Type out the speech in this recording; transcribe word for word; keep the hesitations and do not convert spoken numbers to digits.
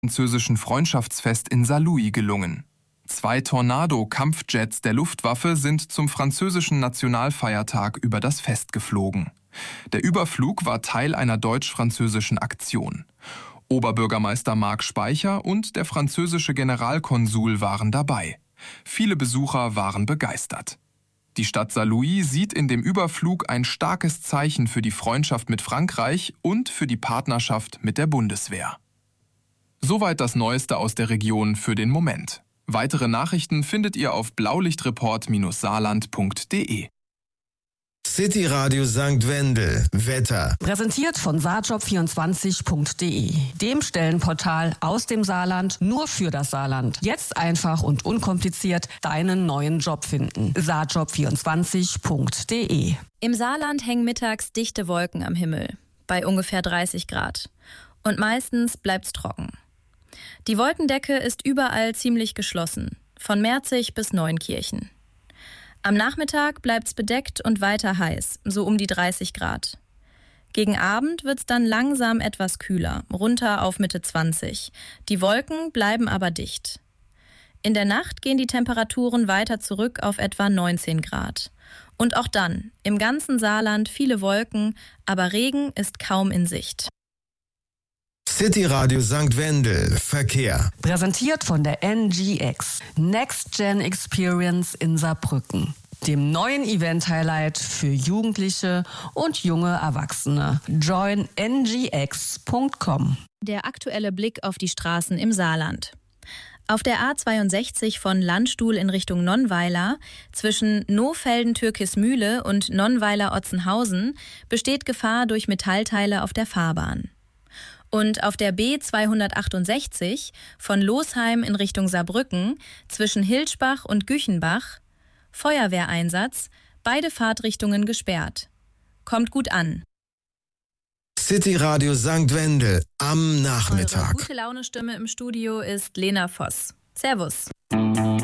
französischen Freundschaftsfest in Saarlouis gelungen. Zwei Tornado-Kampfjets der Luftwaffe sind zum französischen Nationalfeiertag über das Fest geflogen. Der Überflug war Teil einer deutsch-französischen Aktion. Oberbürgermeister Marc Speicher und der französische Generalkonsul waren dabei. Viele Besucher waren begeistert. Die Stadt Saarlouis sieht in dem Überflug ein starkes Zeichen für die Freundschaft mit Frankreich und für die Partnerschaft mit der Bundeswehr. Soweit das Neueste aus der Region für den Moment. Weitere Nachrichten findet ihr auf blaulichtreport Saarland punkt de. City Radio Sankt Wendel. Wetter. Präsentiert von saarjob vierundzwanzig punkt de, dem Stellenportal aus dem Saarland nur für das Saarland. Jetzt einfach und unkompliziert deinen neuen Job finden. saarjob vierundzwanzig punkt de. Im Saarland hängen mittags dichte Wolken am Himmel, bei ungefähr dreißig Grad. Und meistens bleibt's trocken. Die Wolkendecke ist überall ziemlich geschlossen, von Merzig bis Neunkirchen. Am Nachmittag bleibt's bedeckt und weiter heiß, so um die dreißig Grad. Gegen Abend wird's dann langsam etwas kühler, runter auf Mitte zwanzig. Die Wolken bleiben aber dicht. In der Nacht gehen die Temperaturen weiter zurück auf etwa neunzehn Grad. Und auch dann, im ganzen Saarland viele Wolken, aber Regen ist kaum in Sicht. City Radio Sankt Wendel. Verkehr. Präsentiert von der N G X, Next Gen Experience in Saarbrücken, dem neuen Event-Highlight für Jugendliche und junge Erwachsene. join n g x punkt com. Der aktuelle Blick auf die Straßen im Saarland. Auf der A zweiundsechzig von Landstuhl in Richtung Nonnweiler zwischen Nohfelden-Türkismühle und Nonnweiler-Otzenhausen besteht Gefahr durch Metallteile auf der Fahrbahn. Und auf der B zweihundertachtundsechzig von Losheim in Richtung Saarbrücken zwischen Hilschbach und Güchenbach Feuerwehreinsatz, beide Fahrtrichtungen gesperrt. Kommt gut an. City Radio Sankt Wendel am Nachmittag. Eure gute Laune Stimme im Studio ist Lena Voss. Servus.